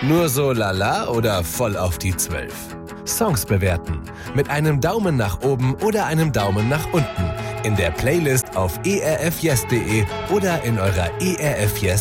Nur so lala oder voll auf die 12? Songs bewerten. Mit einem Daumen nach oben oder einem Daumen nach unten. In der Playlist auf erfyes.de oder in eurer ERF Yes